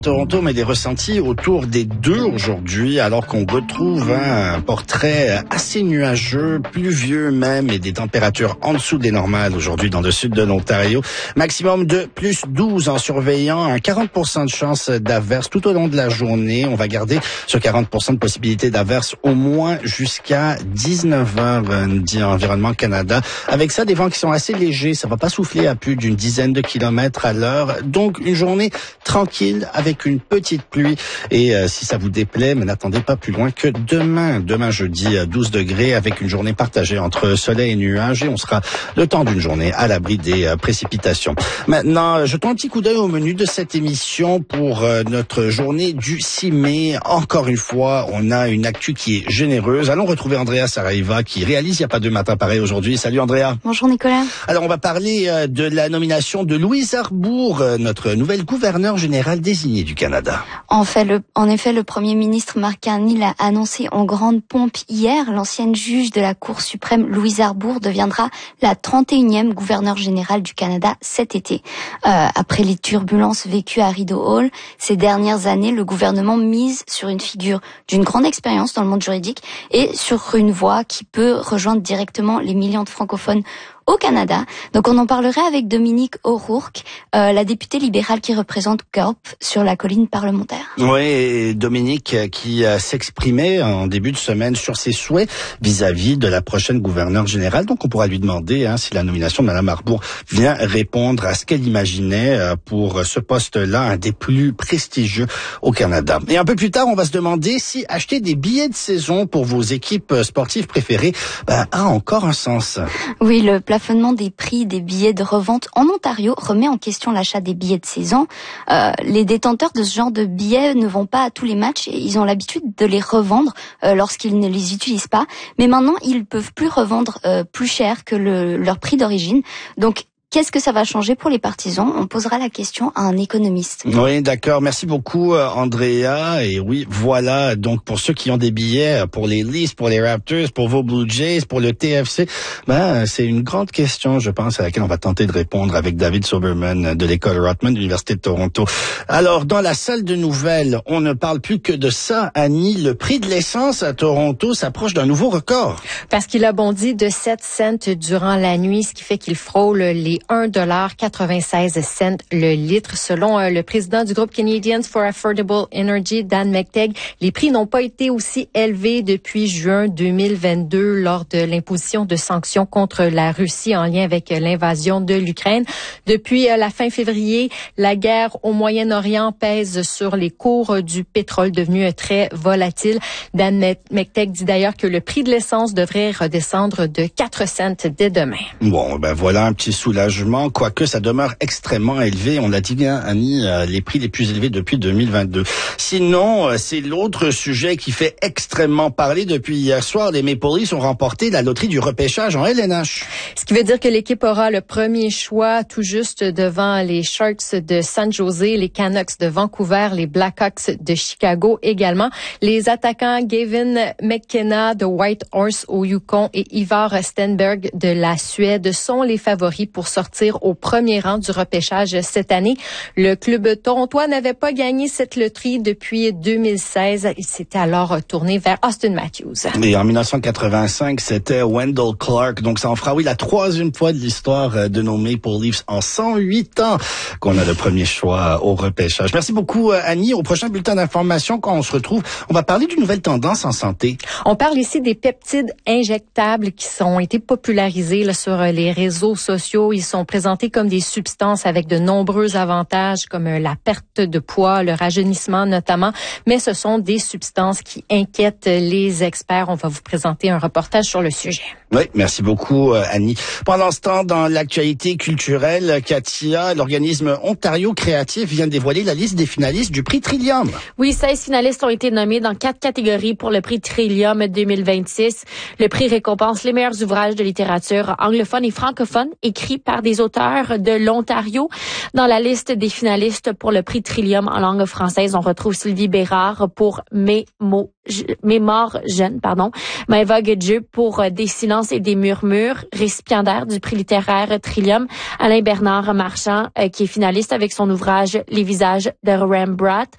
Toronto, mais des ressentis autour des deux aujourd'hui, alors qu'on retrouve un portrait assez nuageux, pluvieux même, et des températures en dessous des normales aujourd'hui dans le sud de l'Ontario. Maximum de plus 12 en surveillant un 40% de chance d'averse tout au long de la journée. On va garder ce 40% de possibilité d'averse au moins jusqu'à 19h, dit Environnement Canada. Avec ça, des vents qui sont assez légers. Ça va pas souffler à plus d'une dizaine de kilomètres à l'heure. Donc, une journée tranquille avec une petite pluie. Et si ça vous déplaît, mais n'attendez pas plus loin que demain jeudi, 12 degrés avec une journée partagée entre soleil et nuages, et on sera le temps d'une journée à l'abri des précipitations. Maintenant, jetons un petit coup d'œil au menu de cette émission pour notre journée du 6 mai. Encore une fois, on a une actu qui est généreuse. Allons retrouver Andrea Saraiva qui réalise Il n'y a pas deux matins pareils aujourd'hui. Salut Andrea. Bonjour Nicolas. Alors on va parler de la nomination de Louise Arbour, notre nouvelle gouverneure générale désignée du Canada. En effet, le Premier ministre Mark Carney l'a annoncé en grande pompe hier. L'ancienne juge de la Cour suprême Louise Arbour deviendra la 31e gouverneure générale du Canada cet été. Après les turbulences vécues à Rideau Hall ces dernières années, le gouvernement mise sur une figure d'une grande expérience dans le monde juridique et sur une voix qui peut rejoindre directement les millions de francophones au Canada. Donc on en parlerait avec Dominique O'Rourke, la députée libérale qui représente Guelph sur la colline parlementaire. Oui, et Dominique qui s'exprimait en début de semaine sur ses souhaits vis-à-vis de la prochaine gouverneure générale. Donc on pourra lui demander si la nomination de Mme Arbour vient répondre à ce qu'elle imaginait pour ce poste-là, un des plus prestigieux au Canada. Et un peu plus tard, on va se demander si acheter des billets de saison pour vos équipes sportives préférées a encore un sens. Oui, le plafonnement des prix des billets de revente en Ontario remet en question l'achat des billets de saison. Les détenteurs de ce genre de billets ne vont pas à tous les matchs et ils ont l'habitude de les revendre lorsqu'ils ne les utilisent pas. Mais maintenant, ils peuvent plus revendre plus cher que leur prix d'origine. Donc, qu'est-ce que ça va changer pour les partisans? On posera la question à un économiste. Oui, d'accord. Merci beaucoup, Andrea. Et oui, voilà. Donc, pour ceux qui ont des billets pour les Leafs, pour les Raptors, pour vos Blue Jays, pour le TFC, c'est une grande question, je pense, à laquelle on va tenter de répondre avec David Soberman de l'école Rotman de l'Université de Toronto. Alors, dans la salle de nouvelles, on ne parle plus que de ça, Annie. Le prix de l'essence à Toronto s'approche d'un nouveau record. Parce qu'il a bondi de 7 cents durant la nuit, ce qui fait qu'il frôle les $1,96 le litre. Selon le président du groupe Canadians for Affordable Energy, Dan McTeague, les prix n'ont pas été aussi élevés depuis juin 2022 lors de l'imposition de sanctions contre la Russie en lien avec l'invasion de l'Ukraine. Depuis la fin février, la guerre au Moyen-Orient pèse sur les cours du pétrole devenu très volatile. Dan McTeague dit d'ailleurs que le prix de l'essence devrait redescendre de 4 cents dès demain. Bon, voilà un petit soulagement. Quoique ça demeure extrêmement élevé. On l'a dit, Annie, les prix les plus élevés depuis 2022. Sinon, c'est l'autre sujet qui fait extrêmement parler depuis hier soir. Les Maple Leafs ont remporté la loterie du repêchage en LNH. Ce qui veut dire que l'équipe aura le premier choix tout juste devant les Sharks de San Jose, les Canucks de Vancouver, les Blackhawks de Chicago également. Les attaquants Gavin McKenna de Whitehorse au Yukon et Ivar Stenberg de la Suède sont les favoris pour sortir au premier rang du repêchage cette année. Le club torontois n'avait pas gagné cette loterie depuis 2016. Il s'était alors tourné vers Austin Matthews. Et en 1985, c'était Wendell Clark. Donc ça en fera, la troisième fois de l'histoire de nos Maple Leafs en 108 ans qu'on a le premier choix au repêchage. Merci beaucoup, Annie. Au prochain bulletin d'information, quand on se retrouve, on va parler d'une nouvelle tendance en santé. On parle ici des peptides injectables qui ont été popularisés sur les réseaux sociaux. Ils sont présentés comme des substances avec de nombreux avantages comme la perte de poids, le rajeunissement notamment, mais ce sont des substances qui inquiètent les experts. On va vous présenter un reportage sur le sujet. Oui, merci beaucoup, Annie. Pendant ce temps, dans l'actualité culturelle, Katia, l'organisme Ontario Créatif vient de dévoiler la liste des finalistes du prix Trillium. Oui, 16 finalistes ont été nommés dans 4 catégories pour le prix Trillium 2026. Le prix récompense les meilleurs ouvrages de littérature anglophone et francophone écrits par des auteurs de l'Ontario. Dans la liste des finalistes pour le prix Trillium en langue française, on retrouve Sylvie Bérard pour Mémoire jeune, Maëva Dieu pour Des silences et des murmures, récipiendaire du prix littéraire Trillium, Alain Bernard Marchand qui est finaliste avec son ouvrage Les visages de Rembrandt,